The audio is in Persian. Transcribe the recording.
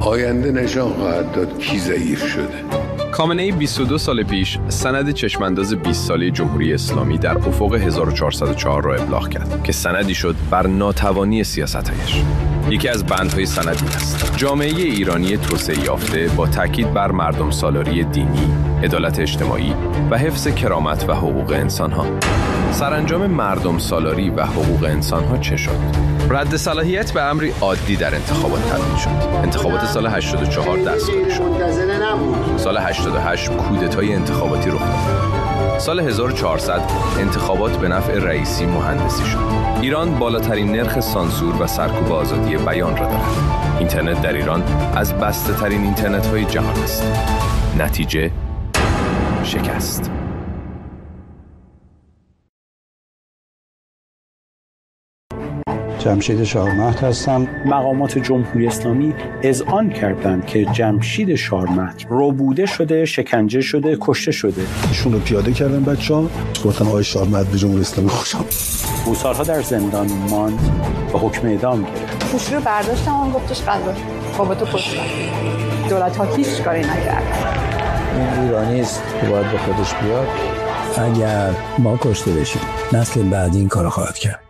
آینده نشان خواهد داد کی ضعیف شده. خامنه‌ای 22 سال پیش سند چشمانداز 20 ساله جمهوری اسلامی در افق 1404 را ابلاغ کرد که سندی شد بر ناتوانی سیاست‌هایش. یکی از بندهای سند این است: جامعه ایرانی توسعه یافته با تاکید بر مردم سالاری دینی، عدالت اجتماعی و حفظ کرامت و حقوق انسان‌ها. سرانجام مردم سالاری و حقوق انسان‌ها چه شد؟ رد صلاحیت به امری عادی در انتخابات تبدیل شد. انتخابات سال 84 دستگیری شد. سال 88 کودتای انتخاباتی رخ داد. سال 1400 انتخابات به نفع رئیسی مهندسی شد. ایران بالاترین نرخ سانسور و سرکوب آزادی بیان را دارد. اینترنت در ایران از بسته ترین اینترنت‌های جهان است. نتیجه شکست. جمشید شارمهد هستم. مقامات جمهوری اسلامی اذعان کردند که جمشید شارمهد ربوده شده، شکنجه شده، کشته شده. ایشون رو پیاده کردن بچه‌ها، گفتن آقای شارمهد به جمهوری اسلامی خوش آمد. او سالها در زندان ماند و حکم اعدام گرفت. پوشی رو برداشتم، اون گفتش قضا بابا تو کشتن. دولت‌ها هیچ کاری نکردن. این ایرانی است که باید به خودش بیاد. اگر ما کشته بشیم نسل بعدی این کارو خواهد کرد.